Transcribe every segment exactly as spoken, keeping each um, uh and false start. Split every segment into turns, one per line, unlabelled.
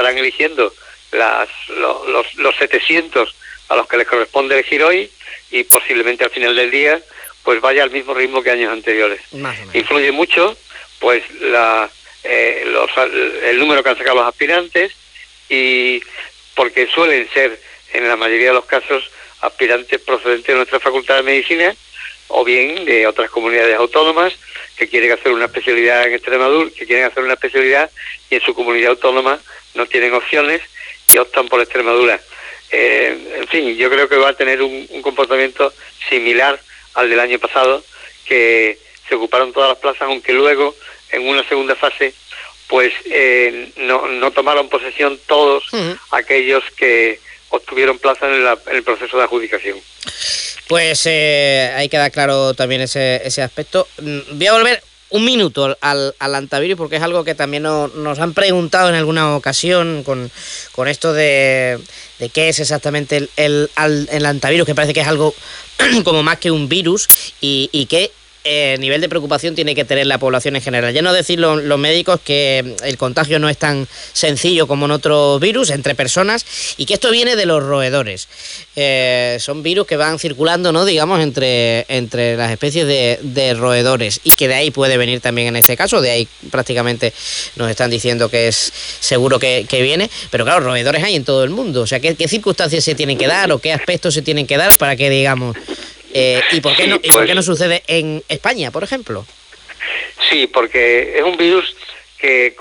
estarán eligiendo las, los, los, los setecientos a los que les corresponde elegir hoy, y posiblemente al final del día pues vaya al mismo ritmo que años anteriores. Influye mucho pues la eh, los, el número que han sacado los aspirantes, y porque suelen ser en la mayoría de los casos aspirantes procedentes de nuestra Facultad de Medicina o bien de otras comunidades autónomas que quieren hacer una especialidad en Extremadura, que quieren hacer una especialidad y en su comunidad autónoma no tienen opciones y optan por Extremadura. Eh, en fin, yo creo que va a tener un, un comportamiento similar al del año pasado, que se ocuparon todas las plazas, aunque luego en una segunda fase pues eh, no, no tomaron posesión todos uh-huh. aquellos que obtuvieron plaza en, la, en el proceso de adjudicación.
Pues eh, ahí queda claro también ese, ese aspecto. Voy a volver un minuto al, al antivirus, porque es algo que también no, nos han preguntado en alguna ocasión con, con esto de, de qué es exactamente el, el, el antivirus, que parece que es algo como más que un virus, y, y qué eh, nivel de preocupación tiene que tener la población en general. Ya no decir lo, los médicos que el contagio no es tan sencillo como en otros virus entre personas, y que esto viene de los roedores. Eh, son virus que van circulando, ¿no?, digamos, entre, entre las especies de, de roedores, y que de ahí puede venir también en este caso. De ahí prácticamente nos están diciendo que es seguro que, que viene, pero claro, roedores hay en todo el mundo. O sea, ¿qué, qué circunstancias se tienen que dar o qué aspectos se tienen que dar para que, digamos, eh, y por qué no, y por qué no sucede en España, por ejemplo?
Sí, porque es un virus que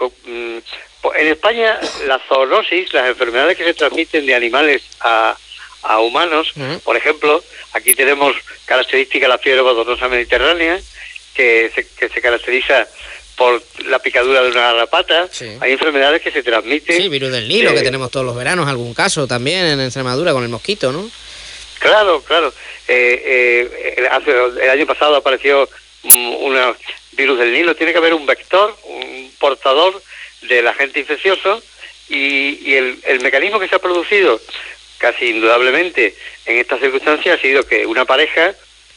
en España la zoonosis, las enfermedades que se transmiten de animales a a humanos, uh-huh. por ejemplo, aquí tenemos característica la fiebre botonosa mediterránea, que se, que se caracteriza por la picadura de una garrapata. Sí. Hay enfermedades que se transmiten.
Sí, virus del Nilo, eh, que tenemos todos los veranos, algún caso también en Extremadura con el mosquito, ¿no?
Claro, claro. Eh, eh, hace, el año pasado apareció un virus del Nilo. Tiene que haber un vector, un portador del agente infeccioso, y, y el, el mecanismo que se ha producido casi indudablemente en estas circunstancias ha sido que una pareja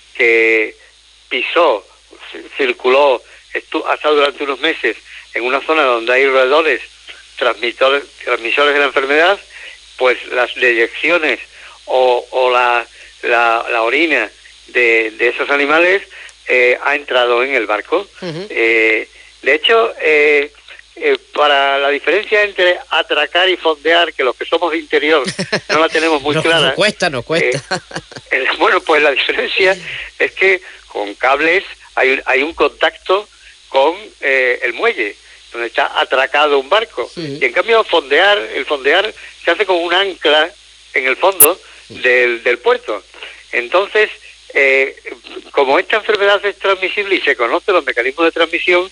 que pisó, circuló, estuvo, ha estado durante unos meses en una zona donde hay roedores transmisores, transmisores de la enfermedad, pues las deyecciones o, o la, la, la orina de, de esos animales eh, ha entrado en el barco. Uh-huh. Eh, de hecho, eh, Eh, para la diferencia entre atracar y fondear, que los que somos de interior no la tenemos muy
nos,
clara.
Nos cuesta, nos cuesta.
Eh, eh, bueno, pues la diferencia es que con cables hay, hay un contacto con eh, el muelle, donde está atracado un barco. Sí. Y en cambio fondear, el fondear se hace con un ancla en el fondo del, del puerto. Entonces, eh, como esta enfermedad es transmisible y se conocen los mecanismos de transmisión,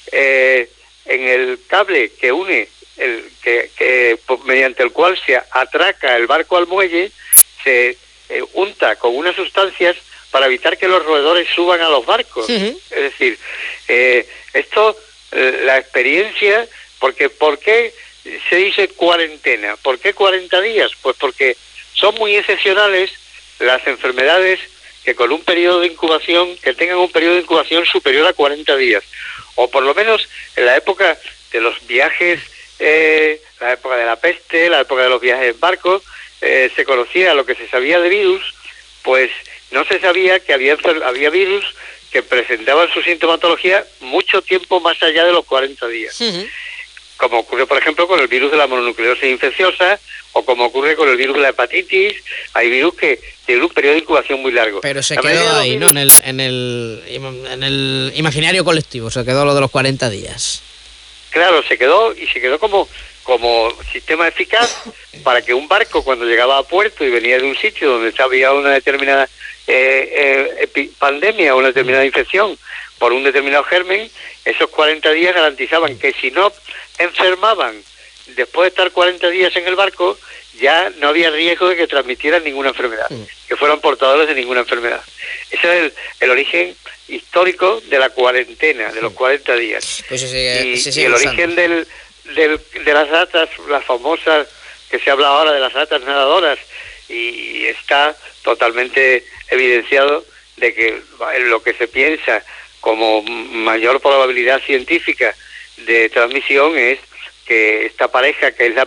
eh, en el cable que une, el que, que mediante el cual se atraca el barco al muelle, se eh, unta con unas sustancias para evitar que los roedores suban a los barcos. Uh-huh. Es decir, eh, esto, eh, la experiencia, porque ¿por qué se dice cuarentena? ¿Por qué cuarenta días? Pues porque son muy excepcionales las enfermedades que con un periodo de incubación, que tengan un periodo de incubación superior a cuarenta días. O por lo menos en la época de los viajes, eh, la época de la peste, la época de los viajes en barco, eh, se conocía lo que se sabía de virus, pues no se sabía que había, había virus que presentaban su sintomatología mucho tiempo más allá de los cuarenta días. Uh-huh. Como ocurre, por ejemplo, con el virus de la mononucleosis infecciosa, o como ocurre con el virus de la hepatitis. Hay virus que tienen un periodo de incubación muy largo.
Pero se la quedó ahí, virus... ¿no? En el, en, el, en el imaginario colectivo, se quedó lo de los cuarenta días.
Claro, se quedó, y se quedó como, como sistema eficaz para que un barco, cuando llegaba a puerto y venía de un sitio donde había una determinada eh, eh, pandemia o una determinada infección por un determinado germen, esos cuarenta días garantizaban que si no enfermaban después de estar cuarenta días en el barco, ya no había riesgo de que transmitieran ninguna enfermedad, mm. que fueran portadores de ninguna enfermedad. Ese es el, el origen histórico de la cuarentena, de los cuarenta días.
Pues se sigue,
y,
se sigue
y el
usando.
origen del, del, de las ratas, las famosas, que se habla ahora de las ratas nadadoras, y está totalmente evidenciado de que lo que se piensa como mayor probabilidad científica de transmisión es que esta pareja, que es la